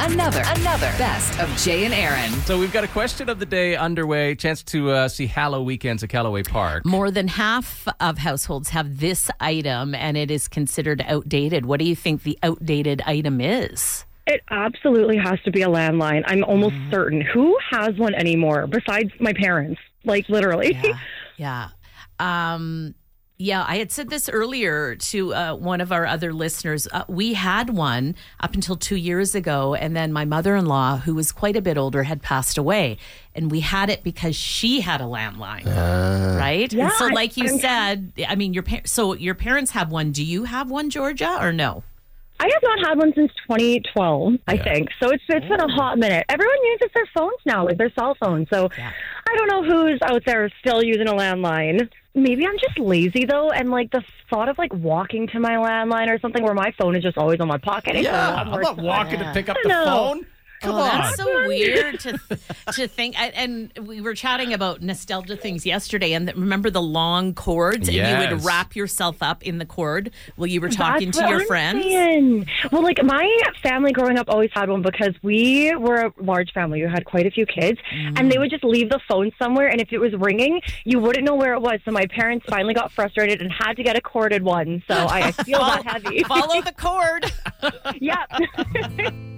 Another Best of Jay and Aaron. So we've got a question of the day underway. Chance to see Hallow Weekends at Callaway Park. More than half of households have this item, and it is considered outdated. What do you think the outdated item is? It absolutely has to be a landline. I'm almost certain. Who has one anymore besides my parents? Like, literally. Yeah. I had said this earlier to one of our other listeners. We had one up until 2 years ago, and then my mother-in-law, who was quite a bit older, had passed away. And we had it because she had a landline, right? Yeah, and so like you said, I mean, your parents have one. Do you have one, Georgia, or no? I have not had one since 2012, I think. So it's been a hot minute. Everyone uses their phones now, like their cell phones. So I don't know who's out there still using a landline. Maybe I'm just lazy, though, and, like, the thought of, like, walking to my landline or something where my phone is just always on my pocket. Yeah, I'm not walking to pick up the phone. Come on. That's so weird to think. And we were chatting about nostalgia things yesterday, and remember the long cords, and you would wrap yourself up in the cord while you were talking to your friends? Saying. Well, like, my family growing up always had one because we were a large family. We had quite a few kids, and they would just leave the phone somewhere, and if it was ringing, you wouldn't know where it was. So my parents finally got frustrated and had to get a corded one. So I feel that heavy. Follow the cord. Yep.